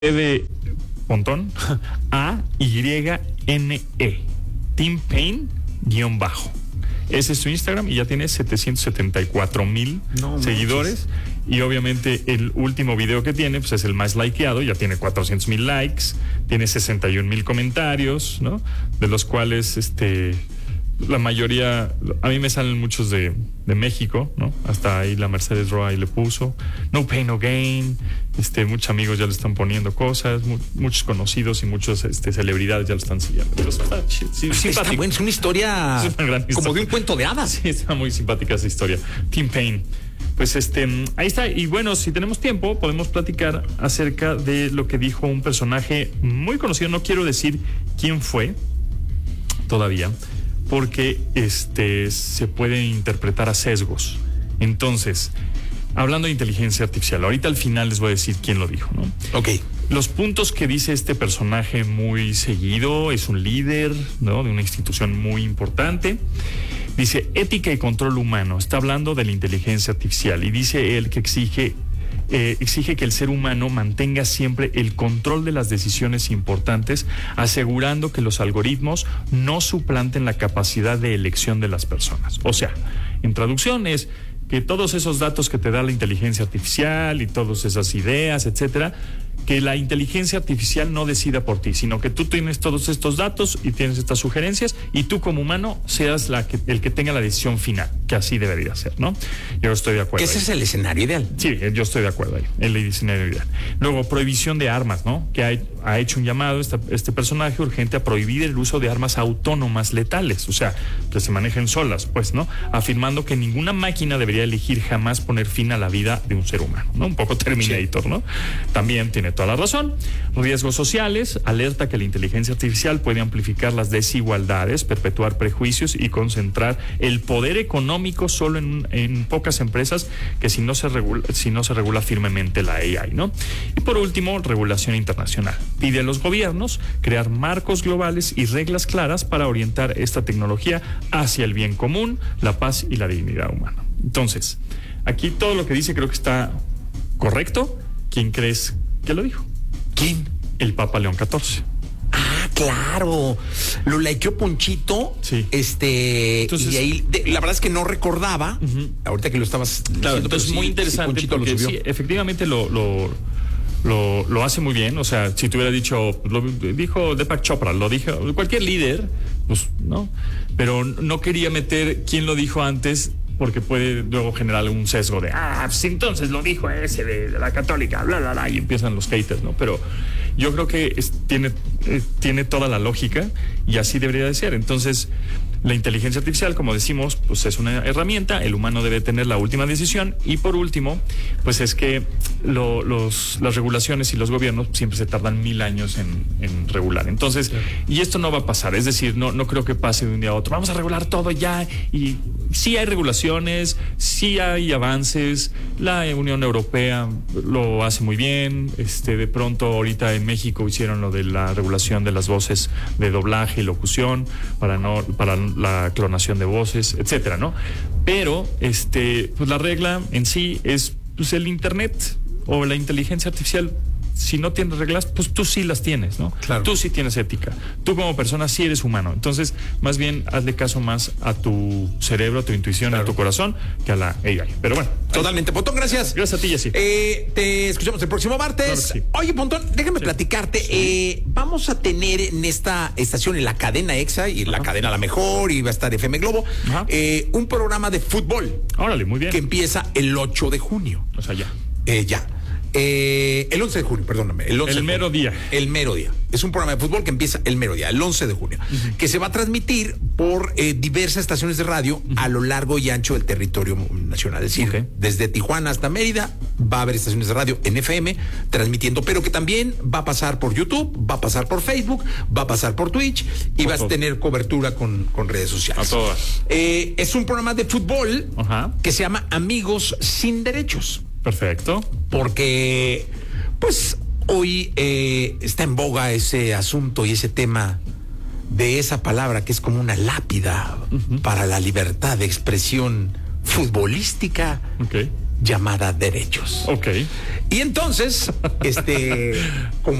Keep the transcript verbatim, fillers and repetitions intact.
de Pontón, A Y N E, Tim Payne guión bajo. Ese es su Instagram y ya tiene setecientos setenta y cuatro mil no, seguidores. Manches. Y obviamente el último video que tiene pues es el más likeado, ya tiene cuatrocientos mil likes, tiene sesenta y un mil comentarios, ¿no? De los cuales este la mayoría, a mí me salen muchos de, de México, ¿no? Hasta ahí la Mercedes Roa ahí le puso No Pain No Gain, este, muchos amigos ya le están poniendo cosas, mu muchos conocidos y muchos este, celebridades ya lo están siguiendo. Pero está, sí, está bueno, es una historia, es una gran historia como de un cuento de hadas. Sí, está muy simpática esa historia. Tim Payne. Pues este, ahí está. Y bueno, si tenemos tiempo, podemos platicar acerca de lo que dijo un personaje muy conocido. No quiero decir quién fue todavía, porque este se puede interpretar a sesgos. Entonces, hablando de inteligencia artificial, ahorita al final les voy a decir quién lo dijo, ¿no? Ok. Los puntos que dice este personaje muy seguido, es un líder, ¿no? De una institución muy importante. Dice, ética y control humano. Está hablando de la inteligencia artificial y dice él que exige Eh, exige que el ser humano mantenga siempre el control de las decisiones importantes, asegurando que los algoritmos no suplanten la capacidad de elección de las personas. O sea, en traducción es que todos esos datos que te da la inteligencia artificial y todas esas ideas, etcétera, que la inteligencia artificial no decida por ti, sino que tú tienes todos estos datos y tienes estas sugerencias y tú como humano seas la que, el que tenga la decisión final, que así debería ser, ¿no? Yo estoy de acuerdo. Que ese ahí. Es el escenario ideal. Sí, yo estoy de acuerdo ahí, el escenario ideal. Luego, prohibición de armas, ¿no? Que ha, ha hecho un llamado esta, este personaje urgente a prohibir el uso de armas autónomas letales, o sea, que se manejen solas, pues, ¿no? Afirmando que ninguna máquina debería elegir jamás poner fin a la vida de un ser humano, ¿no? Un poco Terminator, sí. ¿no? También tiene toda la razón. Riesgos sociales, alerta que la inteligencia artificial puede amplificar las desigualdades, perpetuar prejuicios y concentrar el poder económico solo en, en pocas empresas que si no se regula, si no se regula firmemente la A I, ¿no? Y por último, regulación internacional. Pide a los gobiernos crear marcos globales y reglas claras para orientar esta tecnología hacia el bien común, la paz y la dignidad humana. Entonces, aquí todo lo que dice creo que está correcto. ¿Quién crees que lo dijo? ¿Quién? El Papa León catorce. Ah, claro. Lo likeó Ponchito. Sí. Este. Entonces, y ahí, de, la verdad es que no recordaba. Uh-huh. Ahorita que lo estabas claro, diciendo. Entonces, sí, muy interesante. Sí, porque lo sí, efectivamente lo, lo, lo, lo hace muy bien. O sea, si te hubiera dicho, lo dijo Deepak Chopra, lo dijo cualquier líder, pues, ¿no? Pero no quería meter quién lo dijo antes, porque puede luego generar un sesgo de, ah, pues entonces lo dijo ese de, de la católica, bla, bla, bla, y empiezan los haters, ¿no? Pero yo creo que es, tiene, eh, tiene toda la lógica y así debería de ser. Entonces, la inteligencia artificial, como decimos, pues es una herramienta, el humano debe tener la última decisión y por último, pues es que lo, los, las regulaciones y los gobiernos siempre se tardan mil años en, en regular. Entonces, claro. Y esto no va a pasar, es decir, no, no creo que pase de un día a otro. Vamos a regular todo ya y sí hay regulaciones, sí hay avances, la Unión Europea lo hace muy bien, este, de pronto ahorita en México hicieron lo de la regulación de las voces de doblaje y locución para no, para la clonación de voces, etcétera, ¿no? Pero, este, pues la regla en sí es, pues el internet o la inteligencia artificial. Si no tienes reglas, pues tú sí las tienes, ¿no? Claro. Tú sí tienes ética. Tú como persona sí eres humano. Entonces, más bien, hazle caso más a tu cerebro, a tu intuición, claro. A tu corazón, que a la A I. Pero bueno. Totalmente. Pontón, gracias. Gracias a ti, Jessy. Eh, te escuchamos el próximo martes. Claro sí. Oye, Pontón, déjame sí. platicarte. Sí. Eh, vamos a tener en esta estación, en la cadena EXA y en la cadena La Mejor, y va a estar F M Globo, eh, un programa de fútbol. Órale, muy bien. Que empieza el ocho de junio. O sea, ya. Eh, ya. Eh, el once de junio, perdóname. El, once el mero día. El mero día. Es un programa de fútbol que empieza el mero día, el once de junio, uh-huh. que se va a transmitir por eh, diversas estaciones de radio uh-huh. a lo largo y ancho del territorio nacional. Es decir, okay. desde Tijuana hasta Mérida va a haber estaciones de radio en F M transmitiendo, pero que también va a pasar por YouTube, va a pasar por Facebook, va a pasar por Twitch y por vas todo. a tener cobertura con, con redes sociales. A todas. Eh, es un programa de fútbol uh-huh. que se llama Amigos Sin Derechos. Perfecto. Porque, pues, hoy eh, está en boga ese asunto y ese tema de esa palabra que es como una lápida uh-huh. para la libertad de expresión futbolística. Okay. llamada derechos. Ok. Y entonces, este, como